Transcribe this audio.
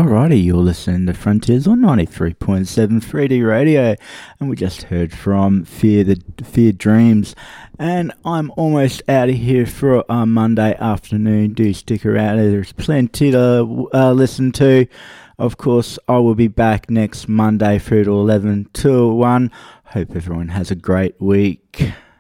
Alrighty, you're listening to Frontiers on 93.7 3D Radio, and we just heard from Fear Dreams. And I'm almost out of here for a Monday afternoon. Do stick around, there's plenty to listen to. Of course, I will be back next Monday through to 11 till 1. Hope everyone has a great week.